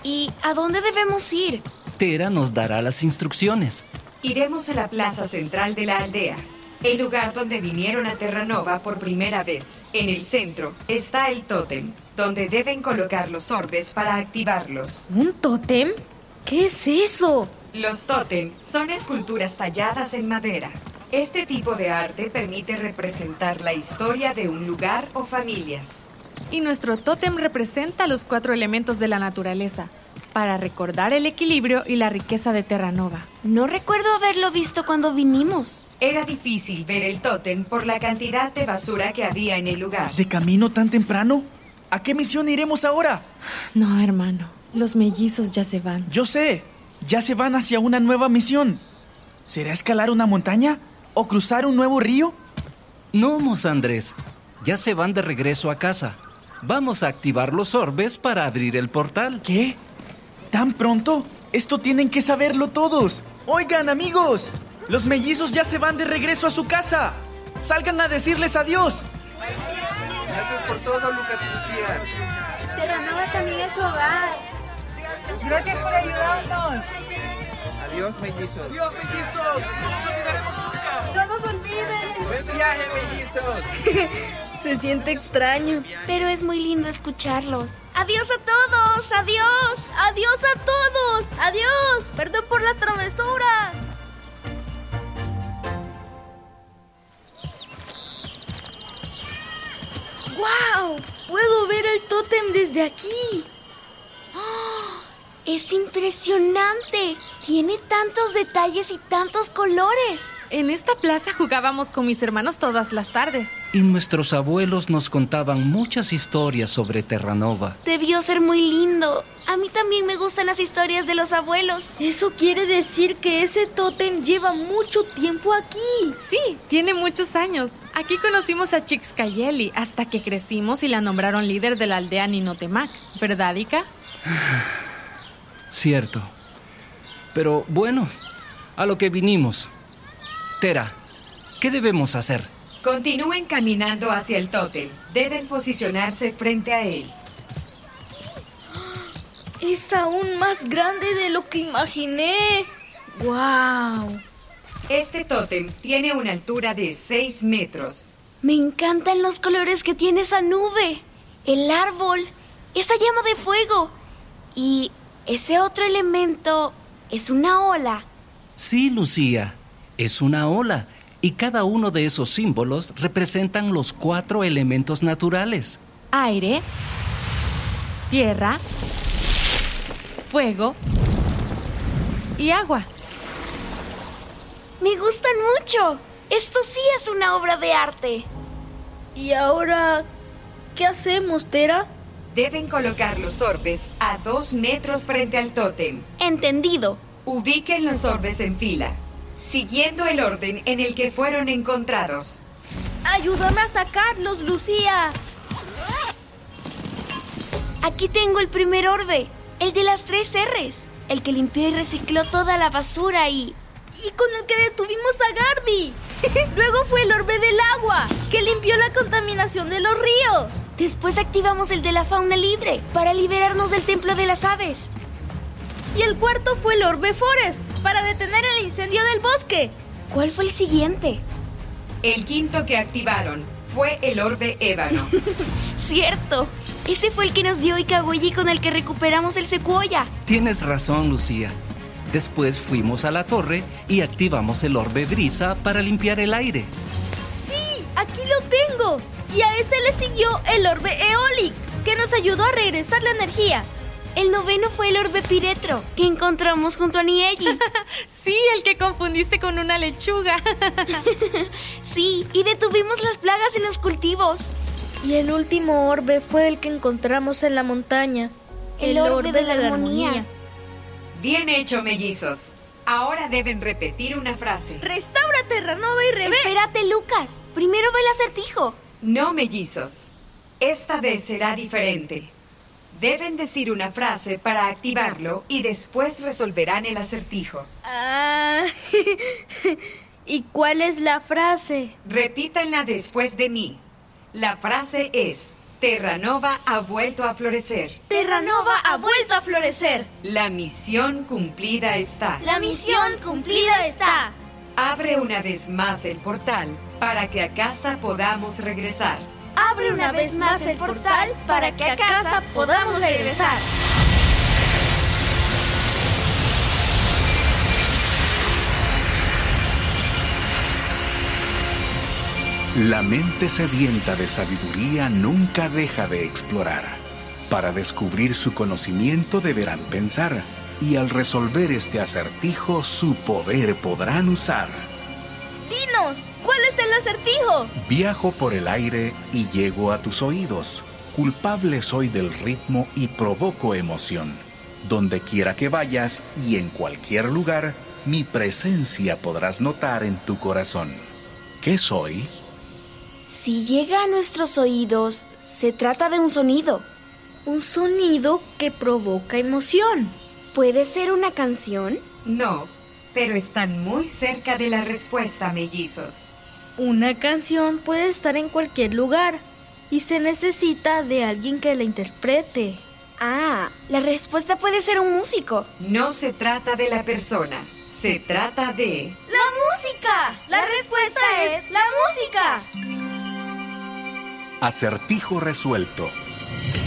¿Y a dónde debemos ir? Tera nos dará las instrucciones. Iremos a la plaza central de la aldea, el lugar donde vinieron a Terranova por primera vez. En el centro está el tótem, donde deben colocar los orbes para activarlos. ¿Un tótem? ¿Qué es eso? Los tótem son esculturas talladas en madera. Este tipo de arte permite representar la historia de un lugar o familias. Y nuestro tótem representa los 4 elementos de la naturaleza, para recordar el equilibrio y la riqueza de Terranova. No recuerdo haberlo visto cuando vinimos. Era difícil ver el tótem por la cantidad de basura que había en el lugar. ¿De camino tan temprano? ¿A qué misión iremos ahora? No, hermano. Los mellizos ya se van. Yo sé. Ya se van hacia una nueva misión. ¿Será escalar una montaña? ¿O cruzar un nuevo río? No, Mos Andrés. Ya se van de regreso a casa. Vamos a activar los orbes para abrir el portal. ¿Qué? ¿Tan pronto? Esto tienen que saberlo todos. Oigan, amigos. Los mellizos ya se van de regreso a su casa. Salgan a decirles adiós. Gracias por todo, Lucas y Lucía. Terranova también es su hogar. Gracias por ayudarnos. Adiós, mellizos. Adiós, mellizos. No nos olvidaremos nunca. No nos olviden. Buen viaje, mellizos. Se siente extraño. Pero es muy lindo escucharlos. ¡Adiós a todos! ¡Adiós! ¡Adiós a todos! ¡Adiós! ¡Perdón por las travesuras! ¡Guau! ¡Puedo ver el tótem desde aquí! ¡Oh! ¡Es impresionante! Tiene tantos detalles y tantos colores. En esta plaza jugábamos con mis hermanos todas las tardes. Y nuestros abuelos nos contaban muchas historias sobre Terranova. Debió ser muy lindo. A mí también me gustan las historias de los abuelos. Eso quiere decir que ese tótem lleva mucho tiempo aquí. Sí, tiene muchos años. Aquí conocimos a Chixcayeli hasta que crecimos y la nombraron líder de la aldea Ninotemac. ¿Verdad, Ika? Cierto. Pero bueno, a lo que vinimos. Tera, ¿qué debemos hacer? Continúen caminando hacia el tótem. Deben posicionarse frente a él. Es aún más grande de lo que imaginé. ¡Guau! Este tótem tiene una altura de 6 metros. Me encantan los colores que tiene esa nube. El árbol, esa llama de fuego. Y ese otro elemento es una ola. Sí, Lucía. Es una ola, y cada uno de esos símbolos representan los 4 elementos naturales. Aire, tierra, fuego y agua. Me gustan mucho. Esto sí es una obra de arte. ¿Y ahora qué hacemos, Tera? Deben colocar los orbes a 2 metros frente al tótem. Entendido. Ubiquen los orbes en fila, siguiendo el orden en el que fueron encontrados. ¡Ayúdame a sacarlos, Lucía! Aquí tengo el primer orbe, el de las 3 R's, el que limpió y recicló toda la basura y con el que detuvimos a Garby. Luego fue el orbe del agua, que limpió la contaminación de los ríos. Después activamos el de la fauna libre, para liberarnos del templo de las aves. Y el cuarto fue el orbe Forest, para detener el incendio del bosque. ¿Cuál fue el siguiente? El quinto que activaron fue el orbe ébano. ¡Cierto! Ese fue el que nos dio Ikagoyi, con el que recuperamos el secuoya. Tienes razón, Lucía. Después fuimos a la torre y activamos el orbe brisa para limpiar el aire. ¡Sí! ¡Aquí lo tengo! Y a ese le siguió el orbe Eolic, que nos ayudó a regresar la energía. El noveno fue el orbe Piretro, que encontramos junto a Nieji. Sí, el que confundiste con una lechuga. Sí, y detuvimos las plagas en los cultivos. Y el último orbe fue el que encontramos en la montaña. El orbe de la armonía. Bien hecho, mellizos. Ahora deben repetir una frase. ¡Restaura Terranova y Revés! Espérate, Lucas. Primero ve el acertijo. No, mellizos. Esta vez será diferente. Deben decir una frase para activarlo y después resolverán el acertijo. Ah, ¿y cuál es la frase? Repítanla después de mí. La frase es: Terranova ha vuelto a florecer. Terranova ha vuelto a florecer. La misión cumplida está. La misión cumplida está. Abre una vez más el portal para que a casa podamos regresar. Abre una vez más el portal para que a casa podamos regresar. La mente sedienta de sabiduría nunca deja de explorar. Para descubrir su conocimiento deberán pensar, y al resolver este acertijo su poder podrán usar. Dinos, ¿cuál es el acertijo? Viajo por el aire y llego a tus oídos. Culpable soy del ritmo y provoco emoción. Donde quiera que vayas y en cualquier lugar, mi presencia podrás notar en tu corazón. ¿Qué soy? Si llega a nuestros oídos, se trata de un sonido. Un sonido que provoca emoción. ¿Puede ser una canción? No, pero están muy cerca de la respuesta, mellizos. Una canción puede estar en cualquier lugar y se necesita de alguien que la interprete. Ah, la respuesta puede ser un músico. No se trata de la persona, se trata de... ¡La música! La respuesta es la música. Acertijo resuelto.